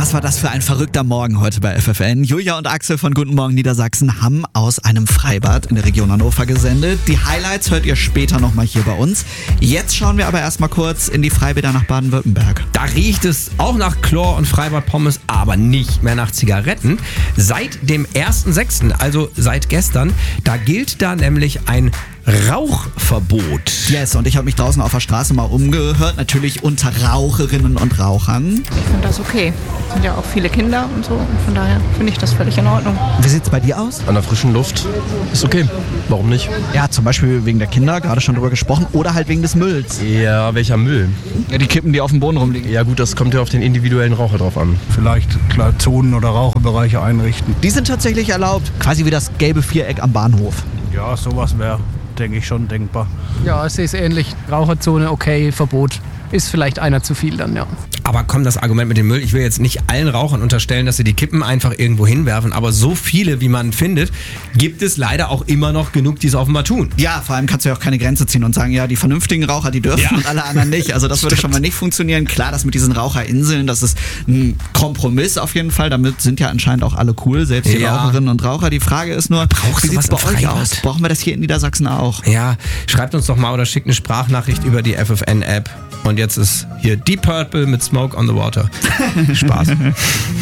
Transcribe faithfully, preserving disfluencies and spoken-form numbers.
Was war das für ein verrückter Morgen heute bei F F N? Julia und Axel von Guten Morgen Niedersachsen haben aus einem Freibad in der Region Hannover gesendet. Die Highlights hört ihr später nochmal hier bei uns. Jetzt schauen wir aber erstmal kurz in die Freibäder nach Baden-Württemberg. Da riecht es auch nach Chlor und Freibad-Pommes, aber nicht mehr nach Zigaretten. Seit dem ersten sechsten, also seit gestern, da gilt da nämlich ein Rauchverbot. Yes, und ich habe mich draußen auf der Straße mal umgehört, natürlich unter Raucherinnen und Rauchern. Ich finde das okay. Es sind ja auch viele Kinder und so und von daher finde ich das völlig in Ordnung. Wie sieht's bei dir aus? An der frischen Luft ist okay. Warum nicht? Ja, zum Beispiel wegen der Kinder, gerade schon drüber gesprochen, oder halt wegen des Mülls. Ja, welcher Müll? Ja, die Kippen, die auf dem Boden rumliegen. Ja gut, das kommt ja auf den individuellen Raucher drauf an. Vielleicht klar Zonen oder Raucherbereiche einrichten. Die sind tatsächlich erlaubt, quasi wie das gelbe Viereck am Bahnhof. Ja, sowas wäre, denke ich, schon denkbar. Ja, ich sehe es ähnlich. Raucherzone, okay, Verbot. Ist vielleicht einer zu viel dann, ja. Aber komm, das Argument mit dem Müll, ich will jetzt nicht allen Rauchern unterstellen, dass sie die Kippen einfach irgendwo hinwerfen, aber so viele, wie man findet, gibt es leider auch immer noch genug, die es offenbar tun. Ja, vor allem kannst du ja auch keine Grenze ziehen und sagen, ja, die vernünftigen Raucher, die dürfen Ja. und alle anderen nicht. Also das würde schon mal nicht funktionieren. Klar, das mit diesen Raucherinseln, das ist ein Kompromiss auf jeden Fall. Damit sind ja anscheinend auch alle cool, selbst die Ja. Raucherinnen und Raucher. Die Frage ist nur, Brauchst wie du sieht's was bei im euch Freibad? aus? Brauchen wir das hier in Niedersachsen auch? Ja, schreibt uns doch mal oder schickt eine Sprachnachricht über die F F N-App. Und jetzt ist hier Deep Purple mit Smoke on the Water. Spaß.